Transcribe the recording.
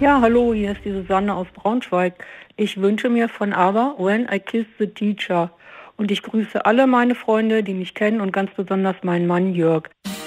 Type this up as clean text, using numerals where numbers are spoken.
Ja, hallo, hier ist die Susanne aus Braunschweig. Ich wünsche mir von ABBA When I Kiss the Teacher. Und ich grüße alle meine Freunde, die mich kennen und ganz besonders meinen Mann Jörg.